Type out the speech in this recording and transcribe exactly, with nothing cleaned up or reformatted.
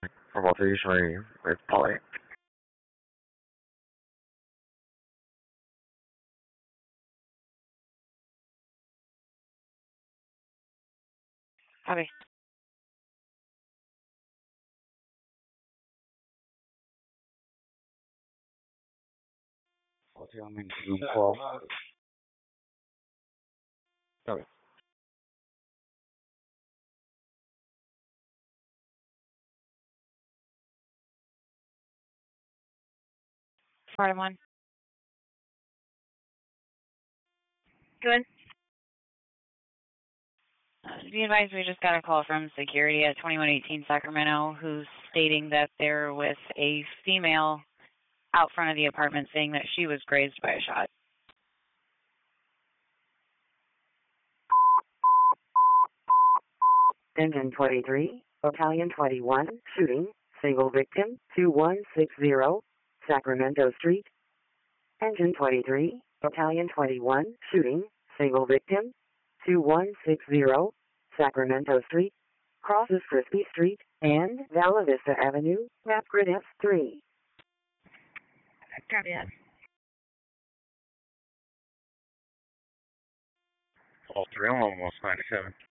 For both usually with Polly. Copy. Relativamente un po'. Vabbè. Part of one. Good. Uh, be advised, we just got a call from security at twenty-one eighteen Sacramento who's stating that they're with a female out front of the apartment saying that she was grazed by a shot. Engine twenty-three, Battalion twenty-one, shooting, single victim, two one six zero, Sacramento Street. Engine twenty-three, Battalion twenty-one, shooting, single victim, two one six zero, Sacramento Street. Crosses Frisbee Street and Vala Vista Avenue, map grid F three. Copy that. All three, almost ninety-seven.